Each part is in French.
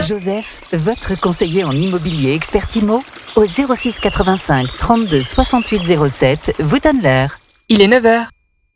Joseph, votre conseiller en immobilier expert IMO, au 06 85 32 68 07, vous donne l'heure. Il est 9h.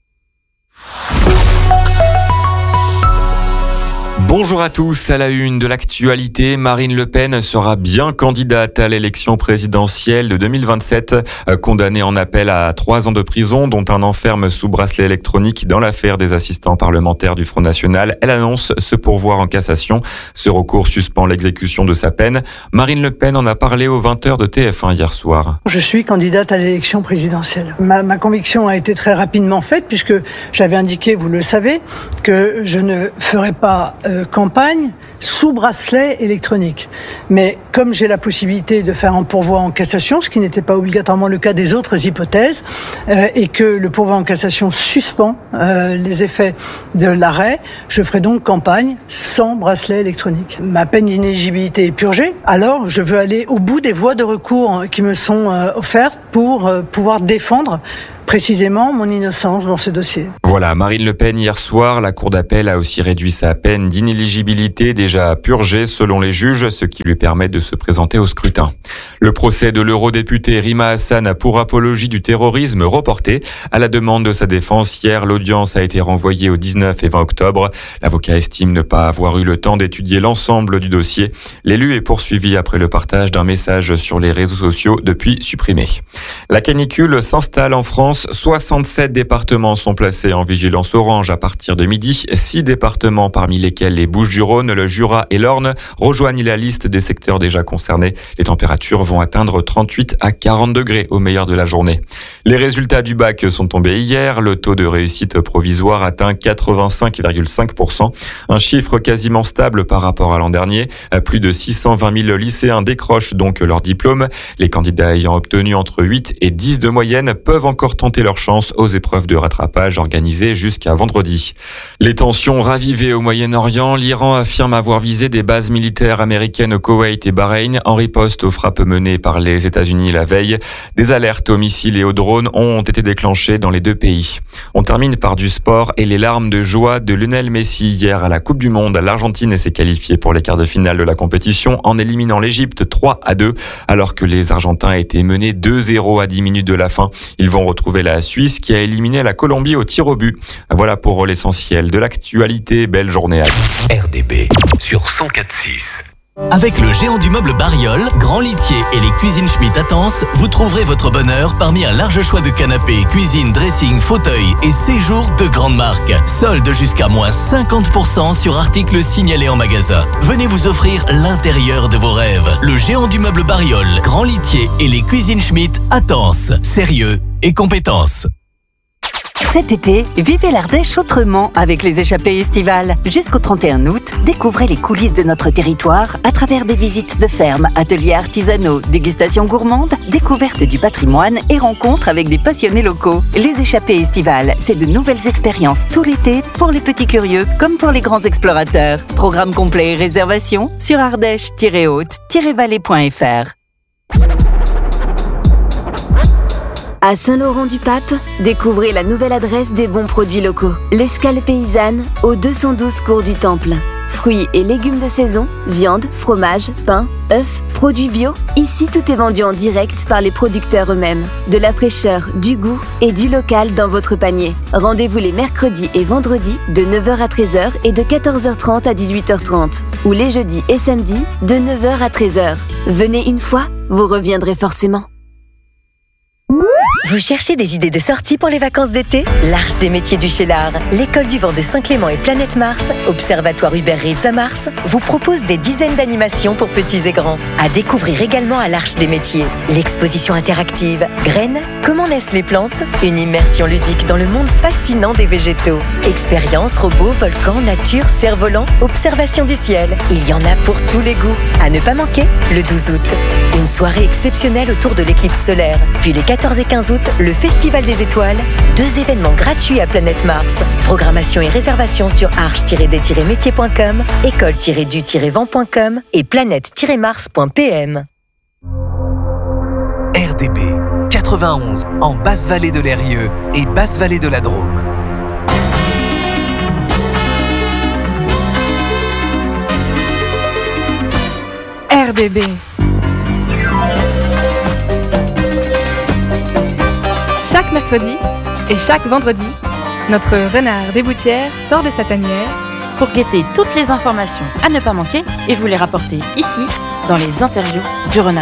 Bonjour à tous, à la une de l'actualité, Marine Le Pen sera bien candidate à l'élection présidentielle de 2027, condamnée en appel à 3 ans de prison, dont un an ferme sous bracelet électronique dans l'affaire des assistants parlementaires du Front National. Elle annonce se pourvoir en cassation. Ce recours suspend l'exécution de sa peine. Marine Le Pen en a parlé aux 20h de TF1 hier soir. Je suis candidate à l'élection présidentielle. Ma conviction a été très rapidement faite puisque j'avais indiqué, vous le savez, que je ne ferai pas campagne sous bracelet électronique. Mais comme j'ai la possibilité de faire un pourvoi en cassation, ce qui n'était pas obligatoirement le cas des autres hypothèses, et que le pourvoi en cassation suspend les effets de l'arrêt, je ferai donc campagne sans bracelet électronique. Ma peine d'inéligibilité est purgée, alors je veux aller au bout des voies de recours qui me sont offertes pour pouvoir défendre précisément mon innocence dans ce dossier. Voilà, Marine Le Pen hier soir, la Cour d'appel a aussi réduit sa peine d'inéligibilité déjà purgée selon les juges, ce qui lui permet de se présenter au scrutin. Le procès de l'eurodéputée Rima Hassan pour apologie du terrorisme reporté. À la demande de sa défense, hier, l'audience a été renvoyée au 19 et 20 octobre. L'avocat estime ne pas avoir eu le temps d'étudier l'ensemble du dossier. L'élu est poursuivi après le partage d'un message sur les réseaux sociaux depuis supprimé. La canicule s'installe en France. 67 départements sont placés en vigilance orange à partir de midi. 6 départements, parmi lesquels les Bouches-du-Rhône, le Jura et l'Orne, rejoignent la liste des secteurs déjà concernés. Les températures vont atteindre 38 à 40 degrés au meilleur de la journée. Les résultats du bac sont tombés hier. Le taux de réussite provisoire atteint 85,5%. Un chiffre quasiment stable par rapport à l'an dernier. Plus de 620 000 lycéens décrochent donc leur diplôme. Les candidats ayant obtenu entre 8 et 10 de moyenne peuvent encore tenter leur chance aux épreuves de rattrapage organisées jusqu'à vendredi. Les tensions ravivées au Moyen-Orient, l'Iran affirme avoir visé des bases militaires américaines au Koweït et Bahreïn en riposte aux frappes menées par les États-Unis la veille. Des alertes aux missiles et aux drones ont été déclenchées dans les deux pays. On termine par du sport et les larmes de joie de Lionel Messi hier à la Coupe du Monde. L'Argentine s'est qualifiée pour les quarts de finale de la compétition en éliminant l'Égypte 3-2 alors que les Argentins étaient menés 2-0 à 10 minutes de la fin. Ils vont retrouver la Suisse qui a éliminé la Colombie au tir au but. Voilà pour l'essentiel de l'actualité. Belle journée à vous. RDB sur 104.6. Avec le géant du meuble Bariol, Grand Litier et les cuisines Schmitt à Tence, vous trouverez votre bonheur parmi un large choix de canapés, cuisine, dressing, fauteuils et séjours de grandes marques. Solde jusqu'à moins 50% sur articles signalés en magasin. Venez vous offrir l'intérieur de vos rêves. Le géant du meuble Bariol, Grand Litier et les cuisines Schmitt à Tence. Sérieux et compétence. Cet été, vivez l'Ardèche autrement avec les échappées estivales. Jusqu'au 31 août, découvrez les coulisses de notre territoire à travers des visites de fermes, ateliers artisanaux, dégustations gourmandes, découvertes du patrimoine et rencontres avec des passionnés locaux. Les échappées estivales, c'est de nouvelles expériences tout l'été pour les petits curieux comme pour les grands explorateurs. Programme complet et réservation sur ardèche-haute-vallée.fr. À Saint-Laurent-du-Pape, découvrez la nouvelle adresse des bons produits locaux. L'Escale paysanne, au 212 cours du Temple. Fruits et légumes de saison, viande, fromage, pain, œufs, produits bio. Ici, tout est vendu en direct par les producteurs eux-mêmes. De la fraîcheur, du goût et du local dans votre panier. Rendez-vous les mercredis et vendredis de 9h à 13h et de 14h30 à 18h30. Ou les jeudis et samedis de 9h à 13h. Venez une fois, vous reviendrez forcément. Vous cherchez des idées de sortie pour les vacances d'été? L'Arche des métiers du Cheylard, l'école du vent de Saint-Clément et Planète Mars, Observatoire Hubert Reeves à Mars, vous propose des dizaines d'animations pour petits et grands. À découvrir également à l'Arche des métiers. L'exposition interactive Graines, comment naissent les plantes? Une immersion ludique dans le monde fascinant des végétaux. Expériences, robots, volcans, nature, cerfs-volants, observation du ciel. Il y en a pour tous les goûts. À ne pas manquer, le 12 août. Une soirée exceptionnelle autour de l'éclipse solaire. Puis les 14 et 15 août, le Festival des Étoiles. 2 événements gratuits à Planète Mars. Programmation et réservation sur arche-des-métiers.com, école-du-vent.com et planète-mars.pm. RDB 91 en Basse-Vallée de l'Eyrieux et Basse-Vallée de la Drôme. RDB. Chaque mercredi et chaque vendredi, notre renard des Boutières sort de sa tanière pour guetter toutes les informations à ne pas manquer et vous les rapporter ici, dans les interviews du renard.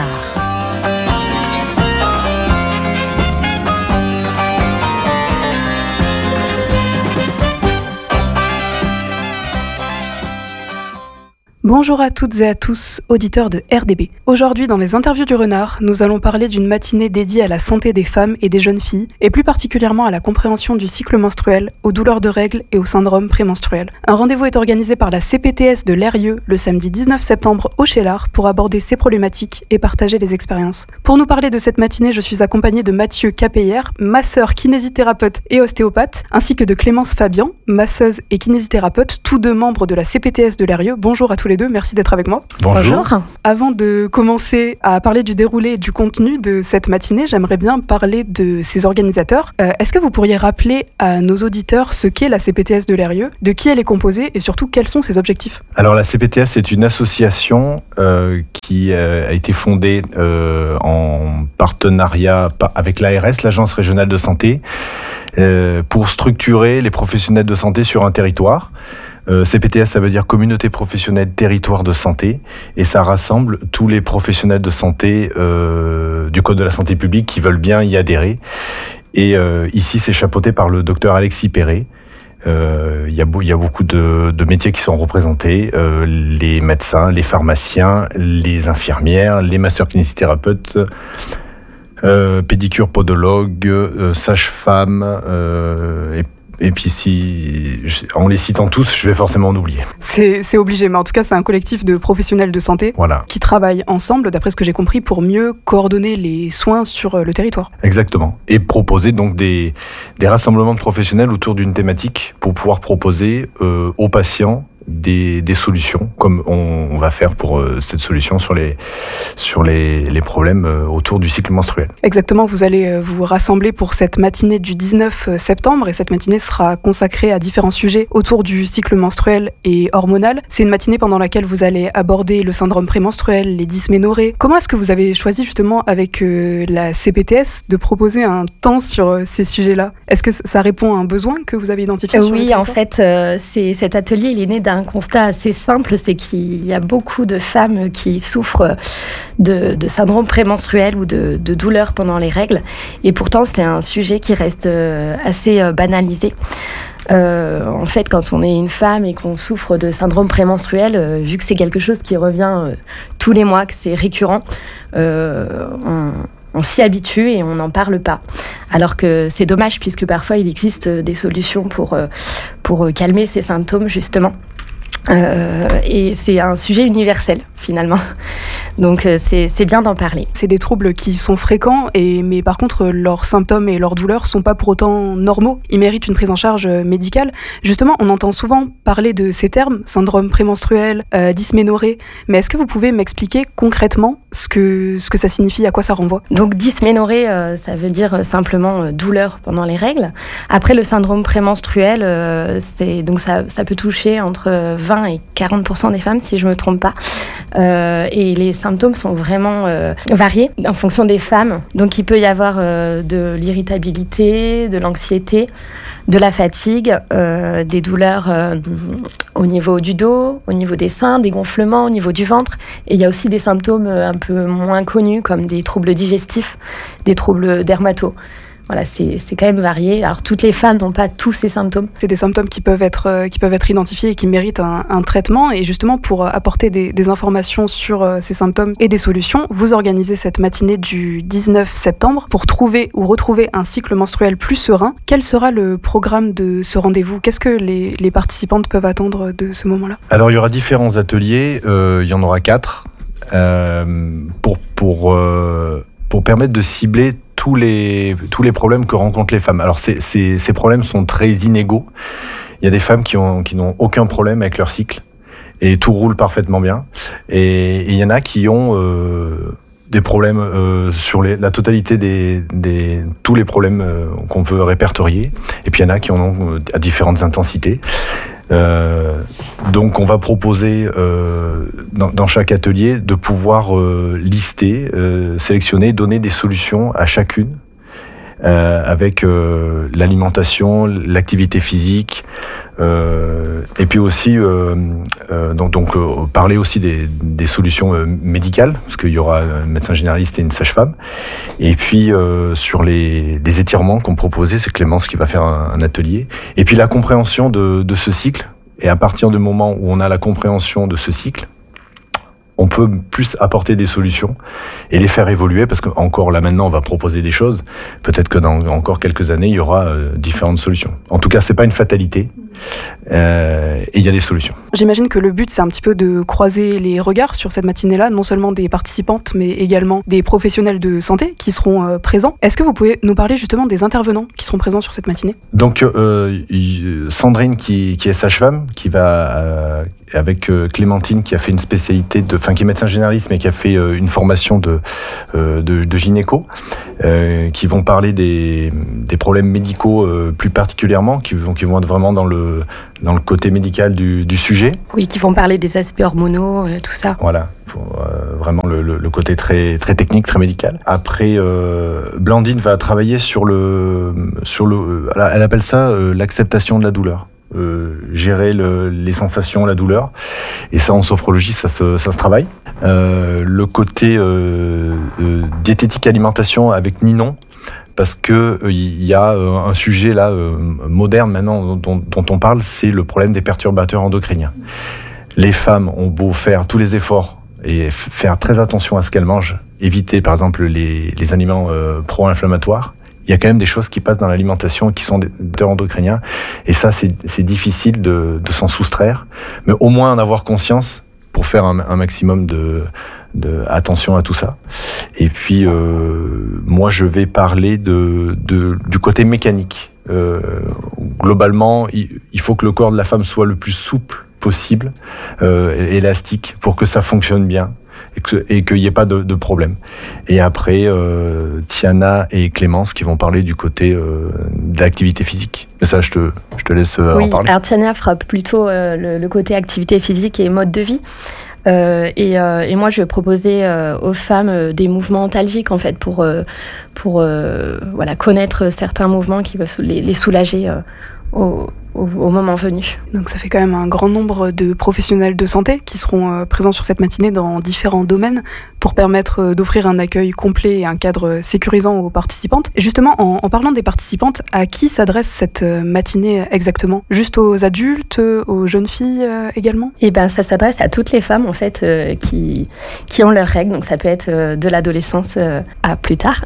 Bonjour à toutes et à tous, auditeurs de RDB. Aujourd'hui, dans les interviews du renard, nous allons parler d'une matinée dédiée à la santé des femmes et des jeunes filles, et plus particulièrement à la compréhension du cycle menstruel, aux douleurs de règles et au syndrome prémenstruel. Un rendez-vous est organisé par la CPTS de l'Eyrieux le samedi 19 septembre au Cheylard pour aborder ces problématiques et partager les expériences. Pour nous parler de cette matinée, je suis accompagnée de Mathieu Capéière, masseur, kinésithérapeute et ostéopathe, ainsi que de Clémence Fabian, masseuse et kinésithérapeute, tous deux membres de la CPTS de l'Eyrieux. Bonjour à tous les deux, merci d'être avec moi. Bonjour. Avant de commencer à parler du déroulé et du contenu de cette matinée, j'aimerais bien parler de ses organisateurs. Est-ce que vous pourriez rappeler à nos auditeurs ce qu'est la CPTS de l'Eyrieux, de qui elle est composée et surtout quels sont ses objectifs ? Alors la CPTS est une association qui a été fondée en partenariat avec l'ARS, l'Agence régionale de santé, pour structurer les professionnels de santé sur un territoire. CPTS, ça veut dire Communauté professionnelle territoire de santé, et ça rassemble tous les professionnels de santé du Code de la santé publique qui veulent bien y adhérer. Et ici, c'est chapeauté par le docteur Alexis Perret. Il y a beaucoup de métiers qui sont représentés, les médecins, les pharmaciens, les infirmières, les masseurs kinésithérapeutes, pédicure podologue, sage-femme, et puis en les citant tous, je vais forcément en oublier. C'est obligé, mais en tout cas, c'est un collectif de professionnels de santé qui travaillent ensemble, d'après ce que j'ai compris, pour mieux coordonner les soins sur le territoire. Exactement. Et proposer donc des rassemblements de professionnels autour d'une thématique pour pouvoir proposer aux patients des solutions, comme on va faire pour cette solution sur les problèmes autour du cycle menstruel. Exactement, vous allez vous rassembler pour cette matinée du 19 septembre, et cette matinée sera consacrée à différents sujets autour du cycle menstruel et hormonal. C'est une matinée pendant laquelle vous allez aborder le syndrome prémenstruel, les dysménorrhées. Comment est-ce que vous avez choisi justement avec la CPTS de proposer un temps sur ces sujets-là ? Est-ce que ça répond à un besoin que vous avez identifié sur le territoire ? Oui, en fait, cet atelier, il est né d'un constat assez simple, c'est qu'il y a beaucoup de femmes qui souffrent de syndrome prémenstruel ou de douleurs pendant les règles, et pourtant c'est un sujet qui reste assez banalisé. En fait, quand on est une femme et qu'on souffre de syndrome prémenstruel, vu que c'est quelque chose qui revient tous les mois, que c'est récurrent, on s'y habitue et on n'en parle pas. Alors que c'est dommage, puisque parfois il existe des solutions pour calmer ces symptômes, justement. Et c'est un sujet universel, finalement. Donc c'est bien d'en parler. C'est des troubles qui sont fréquents, mais par contre leurs symptômes et leurs douleurs ne sont pas pour autant normaux. Ils méritent une prise en charge médicale. Justement, on entend souvent parler de ces termes, syndrome prémenstruel, dysménorrhée. Mais est-ce que vous pouvez m'expliquer concrètement ce que ça signifie, à quoi ça renvoie ? Donc dysménorrhée, ça veut dire simplement douleur pendant les règles. Après, le syndrome prémenstruel, donc ça peut toucher entre 20 et 40% des femmes, si je ne me trompe pas. Et les symptômes sont vraiment variés en fonction des femmes. Donc il peut y avoir de l'irritabilité, de l'anxiété, de la fatigue, des douleurs au niveau du dos, au niveau des seins, des gonflements au niveau du ventre. Et il y a aussi des symptômes un peu moins connus comme des troubles digestifs, des troubles dermato. Voilà, c'est quand même varié. Alors, toutes les femmes n'ont pas tous ces symptômes. C'est des symptômes qui peuvent être identifiés et qui méritent un traitement. Et justement, pour apporter des informations sur ces symptômes et des solutions, vous organisez cette matinée du 19 septembre pour trouver ou retrouver un cycle menstruel plus serein. Quel sera le programme de ce rendez-vous ? Qu'est-ce que les participantes peuvent attendre de ce moment-là ? Alors, il y aura différents ateliers. Il y en aura 4 pour permettre de cibler tous les problèmes que rencontrent les femmes. Alors ces problèmes sont très inégaux. Il y a des femmes qui n'ont aucun problème avec leur cycle et tout roule parfaitement bien. Et il y en a qui ont des problèmes sur la totalité tous les problèmes qu'on peut répertorier. Et puis il y en a qui en ont à différentes intensités. Donc on va proposer dans chaque atelier de pouvoir lister, sélectionner, donner des solutions à chacune avec l'alimentation, l'activité physique, et puis aussi parler aussi des solutions médicales, parce qu'il y aura un médecin généraliste et une sage-femme. Et puis sur les étirements qu'on proposait, c'est Clémence qui va faire un atelier. Et puis la compréhension de ce cycle. Et à partir du moment où on a la compréhension de ce cycle, on peut plus apporter des solutions et les faire évoluer, parce qu'encore là maintenant on va proposer des choses, peut-être que dans encore quelques années il y aura différentes solutions. En tout cas c'est pas une fatalité, et il y a des solutions. J'imagine que le but c'est un petit peu de croiser les regards sur cette matinée-là, non seulement des participantes mais également des professionnels de santé qui seront présents. Est-ce que vous pouvez nous parler justement des intervenants qui seront présents sur cette matinée ? Donc Sandrine qui est sage-femme, qui va avec Clémentine qui a fait une spécialité qui est médecin généraliste mais qui a fait une formation de gynéco, qui vont parler des problèmes médicaux plus particulièrement, qui vont être vraiment dans le côté médical du sujet. Oui, qui vont parler des aspects hormonaux, tout ça. Voilà, vraiment le côté très, très technique, très médical. Après, Blandine va travailler sur elle appelle ça l'acceptation de la douleur. Gérer les sensations, la douleur, et ça en sophrologie ça se travaille. Le côté diététique alimentation avec Ninon, parce que il y a un sujet là moderne maintenant dont on parle, c'est le problème des perturbateurs endocriniens. Les femmes ont beau faire tous les efforts et faire très attention à ce qu'elles mangent, éviter par exemple les aliments pro-inflammatoires, il y a quand même des choses qui passent dans l'alimentation qui sont des perturbateurs endocriniens, et ça c'est difficile de s'en soustraire, mais au moins en avoir conscience pour faire un maximum de attention à tout ça. Et puis moi je vais parler du côté mécanique. Globalement il faut que le corps de la femme soit le plus souple possible, élastique, pour que ça fonctionne bien et qu'il n'y ait pas de problème. Et après, Tiana et Clémence qui vont parler du côté de l'activité physique. Mais ça, je te laisse en parler. Alors Tiana fera plutôt le côté activité physique et mode de vie. Et moi, je vais proposer aux femmes des mouvements antalgiques, en fait, pour connaître certains mouvements qui peuvent les soulager au moment venu. Donc ça fait quand même un grand nombre de professionnels de santé qui seront présents sur cette matinée dans différents domaines pour permettre d'offrir un accueil complet et un cadre sécurisant aux participantes. Et justement, en parlant des participantes, à qui s'adresse cette matinée exactement ? Juste aux adultes, aux jeunes filles également ? Eh ben, ça s'adresse à toutes les femmes en fait qui ont leurs règles. Donc ça peut être de l'adolescence à plus tard.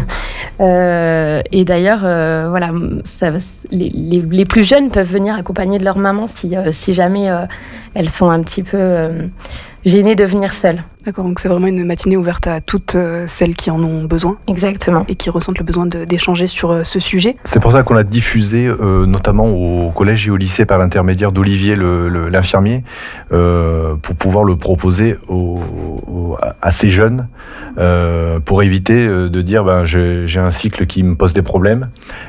Et d'ailleurs, voilà, les plus jeunes peuvent venir accompagner de leur maman si jamais elles sont un petit peu gênées de venir seules. D'accord, donc c'est vraiment une matinée ouverte à toutes celles qui en ont besoin. Exactement. Et qui ressentent le besoin d'échanger sur ce sujet. C'est pour ça qu'on l'a diffusé notamment au collège et au lycée par l'intermédiaire d'Olivier l'infirmier, pour pouvoir le proposer à ces jeunes, pour éviter de dire j'ai un cycle qui me pose des problèmes,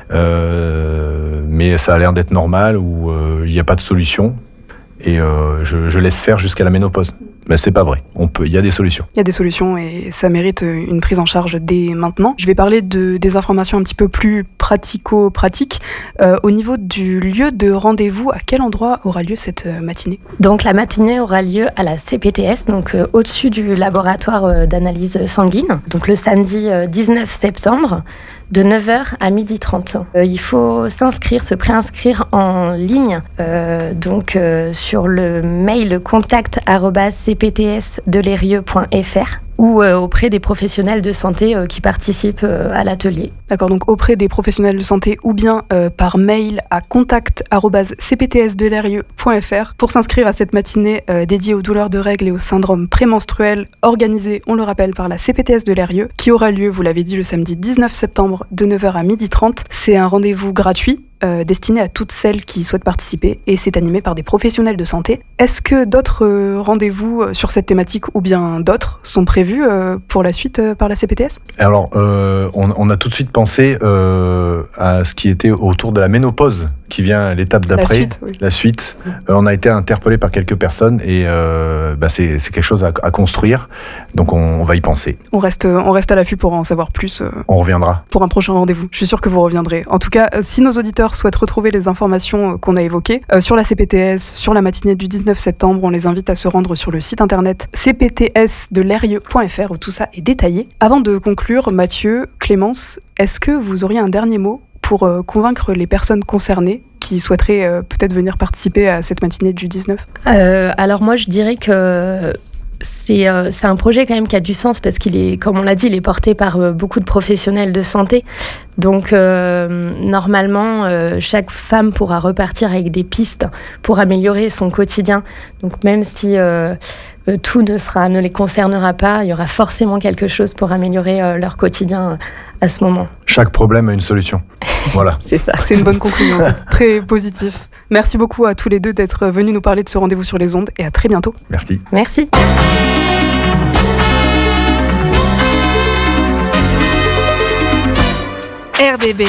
mais ça a l'air d'être normal, ou il n'y a pas de solution, et je laisse faire jusqu'à la ménopause. Mais c'est pas vrai. Il y a des solutions. Il y a des solutions et ça mérite une prise en charge dès maintenant. Je vais parler des informations un petit peu plus pratico-pratiques. Au niveau du lieu de rendez-vous, à quel endroit aura lieu cette matinée ? Donc la matinée aura lieu à la CPTS, donc au-dessus du laboratoire d'analyse sanguine. Donc le samedi 19 septembre. De 9h à 12h30. Il faut se préinscrire en ligne, sur le mail contact@cptsdelerieux.fr ou auprès des professionnels de santé qui participent à l'atelier. D'accord, donc auprès des professionnels de santé ou bien par mail à contact@cptsdelerieux.fr pour s'inscrire à cette matinée dédiée aux douleurs de règles et au syndrome prémenstruel organisée, on le rappelle, par la CPTS de l'Erieux, qui aura lieu, vous l'avez dit, le samedi 19 septembre de 9h à 12h30. C'est un rendez-vous gratuit destiné à toutes celles qui souhaitent participer et c'est animé par des professionnels de santé. Est-ce que d'autres rendez-vous sur cette thématique ou bien d'autres sont prévus pour la suite par la CPTS ? Alors, on a tout de suite pensé à ce qui était autour de la ménopause, qui vient l'étape d'après, la suite. On a été interpellé par quelques personnes et c'est quelque chose à construire, donc on va y penser. On reste à l'affût pour en savoir plus. On reviendra. Pour un prochain rendez-vous. Je suis sûre que vous reviendrez. En tout cas, si nos auditeurs souhaitent retrouver les informations qu'on a évoquées sur la CPTS, sur la matinée du 19 septembre, on les invite à se rendre sur le site internet cptsdelerieux.fr où tout ça est détaillé. Avant de conclure, Mathieu, Clémence, est-ce que vous auriez un dernier mot pour convaincre les personnes concernées qui souhaiteraient peut-être venir participer à cette matinée du 19 ? Alors moi, je dirais que c'est un projet quand même qui a du sens parce qu'il est, comme on l'a dit, il est porté par beaucoup de professionnels de santé. Donc normalement, chaque femme pourra repartir avec des pistes pour améliorer son quotidien. Donc même si tout ne les concernera pas, il y aura forcément quelque chose pour améliorer leur quotidien à ce moment. Chaque problème a une solution. Voilà. C'est ça, c'est une bonne conclusion, c'est très positif. Merci beaucoup à tous les deux d'être venus nous parler de ce rendez-vous sur les ondes et à très bientôt. Merci. Merci. RDB.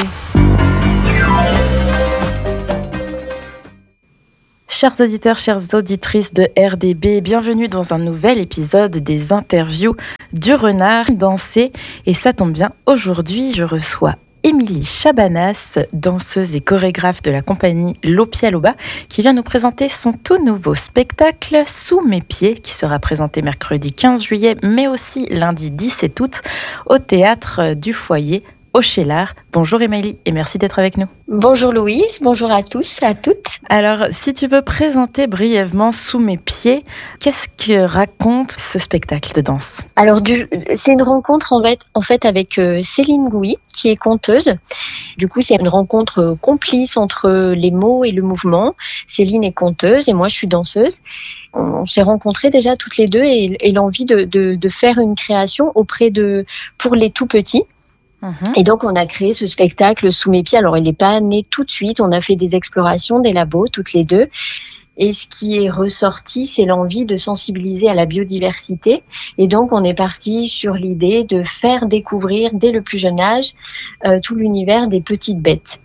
Chers auditeurs, chères auditrices de RDB, bienvenue dans un nouvel épisode des interviews du Renard dansé. Et ça tombe bien, aujourd'hui je reçois Émilie Chabanas, danseuse et chorégraphe de la compagnie Lopialoba, qui vient nous présenter son tout nouveau spectacle « Sous mes pieds » qui sera présenté mercredi 15 juillet, mais aussi lundi 17 août au Théâtre du Foyer au Cheylard. Bonjour Émilie et merci d'être avec nous. Bonjour Louise, bonjour à tous, à toutes. Alors, si tu veux présenter brièvement Sous mes pieds, qu'est-ce que raconte ce spectacle de danse ? Alors, c'est une rencontre en fait avec Céline Gouy, qui est conteuse. Du coup, c'est une rencontre complice entre les mots et le mouvement. Céline est conteuse et moi, je suis danseuse. On s'est rencontrés déjà toutes les deux et l'envie de faire une création pour les tout petits. Et donc, on a créé ce spectacle Sous mes pieds. Alors, il n'est pas né tout de suite. On a fait des explorations, des labos, toutes les deux. Et ce qui est ressorti, c'est l'envie de sensibiliser à la biodiversité. Et donc, on est parti sur l'idée de faire découvrir, dès le plus jeune âge, tout l'univers des petites bêtes.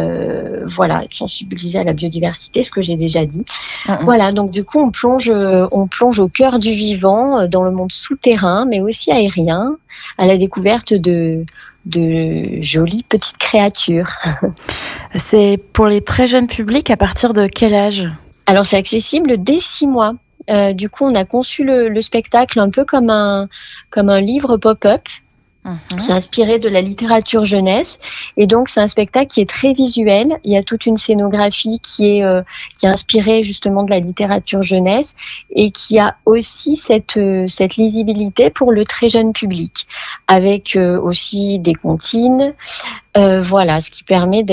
Voilà, sensibiliser à la biodiversité, ce que j'ai déjà dit. Voilà, donc du coup, on plonge au cœur du vivant, dans le monde souterrain, mais aussi aérien, à la découverte de jolies petites créatures. C'est pour les très jeunes publics, à partir de quel âge ? Alors, c'est accessible dès 6 mois. Du coup, on a conçu le spectacle un peu comme un livre pop-up. C'est inspiré de la littérature jeunesse. Et donc, c'est un spectacle qui est très visuel. Il y a toute une scénographie qui est inspirée justement de la littérature jeunesse et qui a aussi cette lisibilité pour le très jeune public, avec aussi des comptines. Voilà, ce qui permet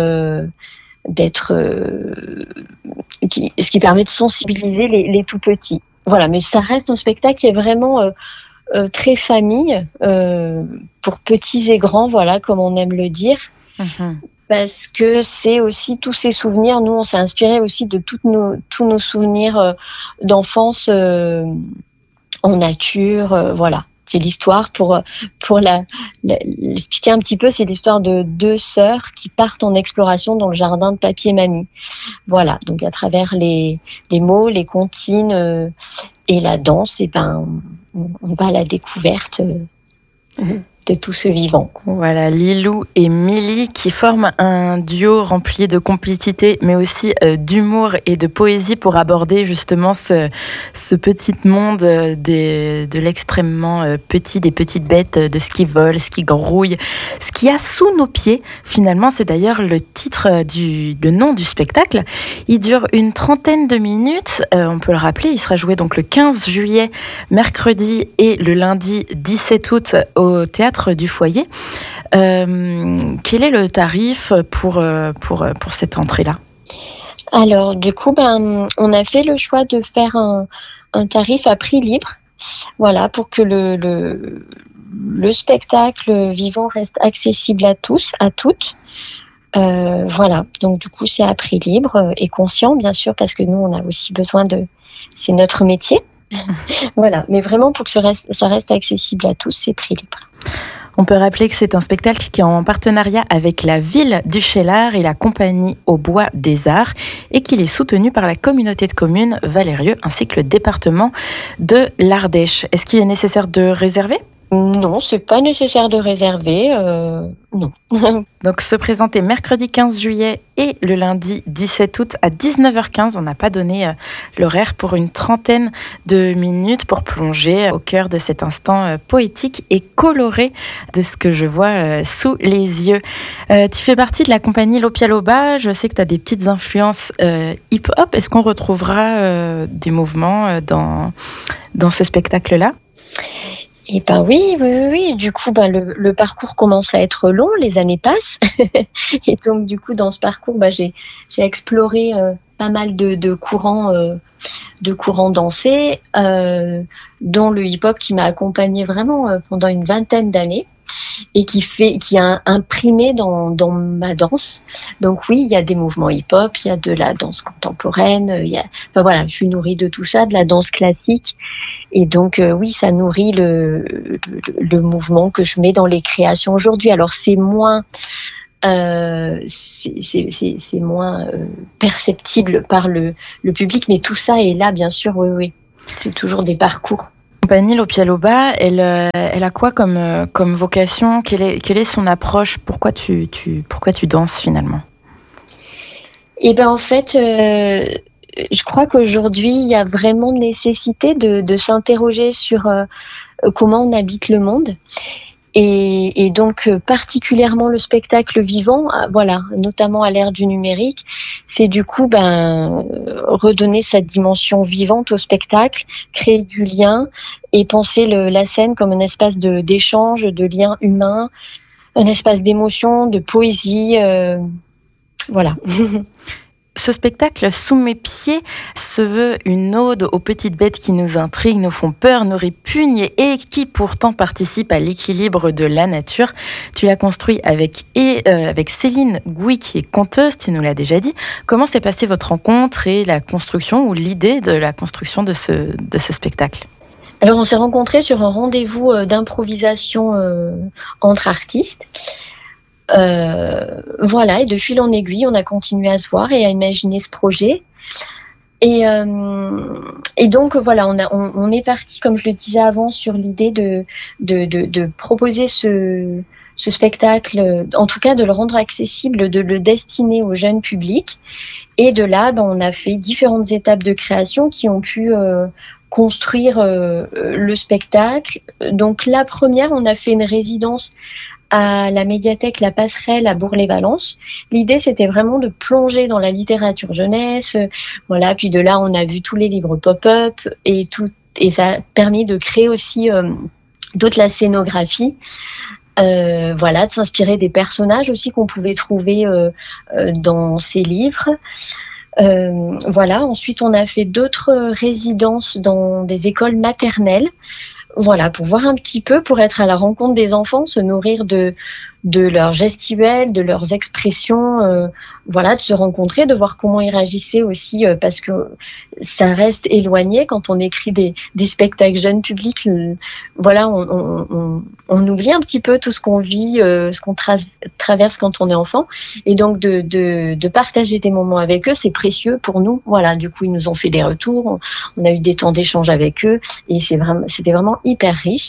ce qui permet de sensibiliser les tout petits. Voilà, mais ça reste un spectacle qui est vraiment très famille, pour petits et grands, voilà, comme on aime le dire. Parce que c'est aussi tous ces souvenirs. Nous, on s'est inspiré aussi de tous nos souvenirs d'enfance en nature, voilà. C'est l'histoire, pour l'expliquer un petit peu, c'est l'histoire de 2 sœurs qui partent en exploration dans le jardin de Papy et Mamie. Voilà, donc à travers les mots, les comptines et la danse, on va à la découverte de tout ce vivant. Voilà, Lilou et Milly qui forment un duo rempli de complicité, mais aussi d'humour et de poésie pour aborder justement ce petit monde de l'extrêmement petit, des petites bêtes, de ce qui vole, ce qui grouille, ce qu'il y a sous nos pieds. Finalement, c'est d'ailleurs le titre le nom du spectacle. Il dure une 30aine de minutes. On peut le rappeler, il sera joué donc le 15 juillet, mercredi, et le lundi 17 août au Théâtre du Foyer. Quel est le tarif pour cette entrée-là ? Alors, du coup, on a fait le choix de faire un tarif à prix libre, voilà, pour que le spectacle vivant reste accessible à tous, à toutes. Voilà, donc du coup c'est à prix libre et conscient bien sûr parce que nous on a aussi besoin c'est notre métier. Voilà, mais vraiment pour que ça reste accessible à tous, c'est prix libre. On peut rappeler que c'est un spectacle qui est en partenariat avec la ville du Cheylard et la compagnie Au Bois des Arts et qu'il est soutenu par la communauté de communes Valérieux ainsi que le département de l'Ardèche. Est-ce qu'il est nécessaire de réserver ? Non, c'est pas nécessaire de réserver, non. Donc se présenter mercredi 15 juillet et le lundi 17 août à 19h15. On n'a pas donné l'horaire pour une trentaine de minutes pour plonger au cœur de cet instant poétique et coloré de ce que je vois sous les yeux. Tu fais partie de la compagnie Lopialoba. Je sais que tu as des petites influences hip-hop. Est-ce qu'on retrouvera du mouvement dans ce spectacle-là ? Eh ben oui. Du coup, le parcours commence à être long, les années passent. Et donc, du coup, dans ce parcours, j'ai exploré pas mal de courants dansés, dont le hip-hop qui m'a accompagnée vraiment pendant une vingtaine d'années et qui a imprimé dans ma danse. Donc oui, il y a des mouvements hip-hop, il y a de la danse contemporaine, je suis nourrie de tout ça, de la danse classique. Et donc oui, ça nourrit le mouvement que je mets dans les créations aujourd'hui. Alors c'est moins perceptible par le public, mais tout ça est là, bien sûr, oui. C'est toujours des parcours. La compagnie Lopialoba, elle a quoi comme vocation ? Quelle est son approche ? Pourquoi tu danses finalement ? Eh ben en fait, je crois qu'aujourd'hui, il y a vraiment nécessité de s'interroger sur comment on habite le monde. Et donc, particulièrement le spectacle vivant, voilà, notamment à l'ère du numérique, c'est du coup redonner sa dimension vivante au spectacle, créer du lien et penser la scène comme un espace d'échange, de lien humain, un espace d'émotion, de poésie, voilà. Ce spectacle, Sous mes pieds, se veut une ode aux petites bêtes qui nous intriguent, nous font peur, nous répugnent et qui pourtant participent à l'équilibre de la nature. Tu l'as construit avec Céline Gouy, qui est conteuse, tu nous l'as déjà dit. Comment s'est passée votre rencontre et la construction ou l'idée de la construction de ce spectacle ? Alors, on s'est rencontrés sur un rendez-vous d'improvisation entre artistes. Voilà, et de fil en aiguille, on a continué à se voir et à imaginer ce projet. Et donc voilà, on est parti, comme je le disais avant, sur l'idée de proposer ce spectacle, en tout cas de le rendre accessible, de le destiner au jeune public. Et de là, on a fait différentes étapes de création qui ont pu construire le spectacle. Donc la première, on a fait une résidence à la médiathèque La Passerelle à Bourg-les-Valences. L'idée, c'était vraiment de plonger dans la littérature jeunesse. Voilà, puis de là, on a vu tous les livres pop-up et ça a permis de créer aussi toute la scénographie. Voilà, de s'inspirer des personnages aussi qu'on pouvait trouver dans ces livres. Voilà, ensuite, on a fait d'autres résidences dans des écoles maternelles. Voilà, pour voir un petit peu, pour être à la rencontre des enfants, se nourrir de leurs gestuels, de leurs expressions, voilà, de se rencontrer, de voir comment ils réagissaient aussi, parce que ça reste éloigné quand on écrit des spectacles jeunes publics. Voilà, on oublie un petit peu tout ce qu'on vit, ce qu'on traverse quand on est enfant, et donc de partager des moments avec eux, c'est précieux pour nous. Voilà, du coup, ils nous ont fait des retours, on a eu des temps d'échange avec eux, et c'était vraiment hyper riche.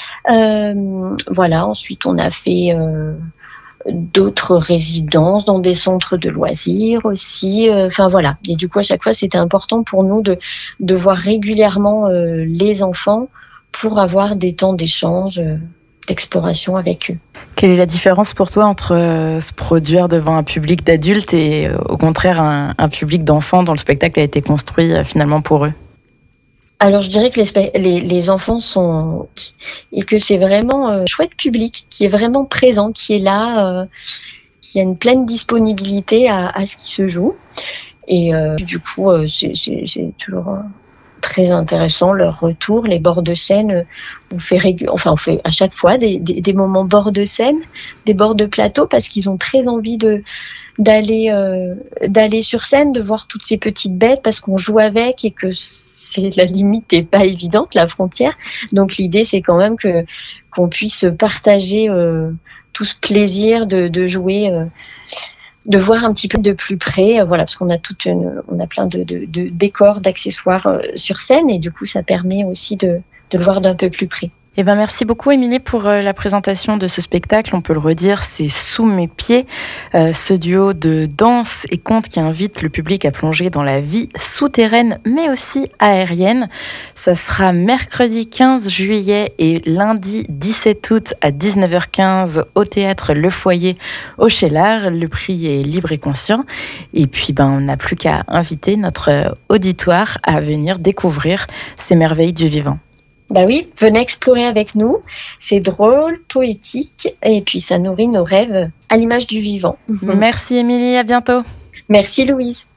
Voilà, ensuite on a fait d'autres résidences dans des centres de loisirs aussi. Enfin voilà. Et du coup, à chaque fois, c'était important pour nous de voir régulièrement les enfants pour avoir des temps d'échange, d'exploration avec eux. Quelle est la différence pour toi entre se produire devant un public d'adultes et au contraire un public d'enfants dont le spectacle a été construit finalement pour eux ? Alors, je dirais que les enfants sont... et que c'est vraiment un chouette public qui est vraiment présent, qui est là, qui a une pleine disponibilité à ce qui se joue. Et du coup, c'est toujours très intéressant, leur retour, les bords de Seine. On fait à chaque fois des moments bord de Seine, des bords de plateau, parce qu'ils ont très envie d'aller sur scène, de voir toutes ces petites bêtes, parce qu'on joue avec et que la limite n'est pas évidente, la frontière. Donc l'idée, c'est quand même qu'on puisse partager tout ce plaisir de jouer, de voir un petit peu de plus près, parce qu'on a on a plein de décors, d'accessoires sur scène, et du coup, ça permet aussi de le voir d'un peu plus près. Eh ben, merci beaucoup, Émilie, pour la présentation de ce spectacle. On peut le redire, c'est Sous mes pieds, ce duo de danse et conte qui invite le public à plonger dans la vie souterraine, mais aussi aérienne. Ça sera mercredi 15 juillet et lundi 17 août à 19h15 au théâtre Le Foyer au Cheylard. Le prix est libre et conscient. Et puis, on n'a plus qu'à inviter notre auditoire à venir découvrir ces merveilles du vivant. Bah oui, venez explorer avec nous. C'est drôle, poétique, et puis ça nourrit nos rêves à l'image du vivant. Merci Émilie, à bientôt. Merci Louise.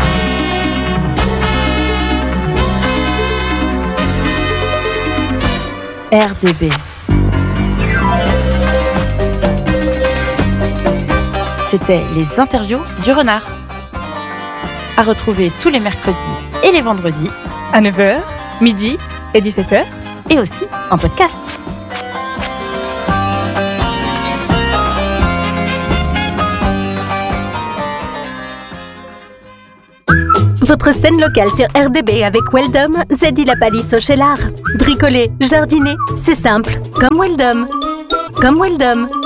RDB. C'était les interviews du renard. À retrouver tous les mercredis et les vendredis à 9h, midi et 17h. Et aussi en podcast. Votre scène locale sur RDB avec Weldom, Zeddy la Palisse au Cheylard. Bricoler, jardiner, c'est simple. Comme Weldom.